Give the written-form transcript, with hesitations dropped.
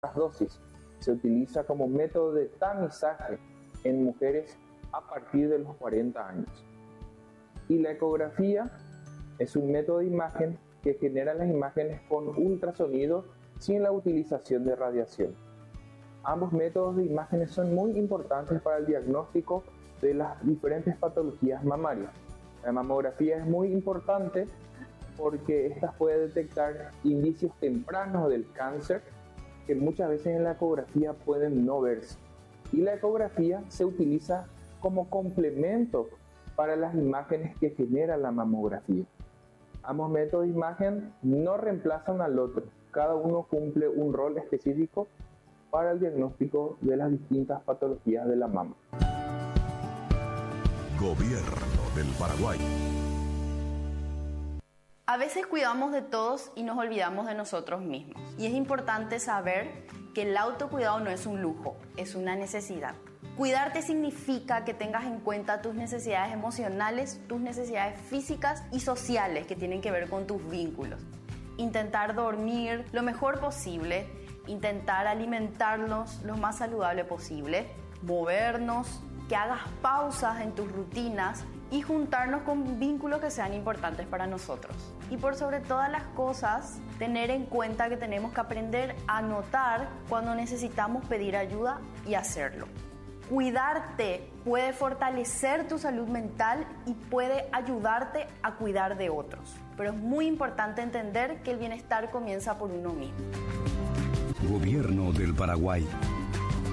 bajas dosis. Se utiliza como método de tamizaje en mujeres a partir de los 40 años. Y la ecografía es un método de imagen que genera las imágenes con ultrasonido sin la utilización de radiación. Ambos métodos de imágenes son muy importantes para el diagnóstico de las diferentes patologías mamarias. La mamografía es muy importante porque esta puede detectar indicios tempranos del cáncer que muchas veces en la ecografía pueden no verse. Y la ecografía se utiliza como complemento para las imágenes que genera la mamografía. Ambos métodos de imagen no reemplazan al otro, cada uno cumple un rol específico para el diagnóstico de las distintas patologías de la mama. Gobierno del Paraguay. A veces cuidamos de todos y nos olvidamos de nosotros mismos. Y es importante saber que el autocuidado no es un lujo, es una necesidad. Cuidarte significa que tengas en cuenta tus necesidades emocionales, tus necesidades físicas y sociales que tienen que ver con tus vínculos. Intentar dormir lo mejor posible, intentar alimentarnos lo más saludable posible, movernos, que hagas pausas en tus rutinas y juntarnos con vínculos que sean importantes para nosotros. Y por sobre todas las cosas, tener en cuenta que tenemos que aprender a notar cuando necesitamos pedir ayuda y hacerlo. Cuidarte puede fortalecer tu salud mental y puede ayudarte a cuidar de otros. Pero es muy importante entender que el bienestar comienza por uno mismo. Gobierno del Paraguay.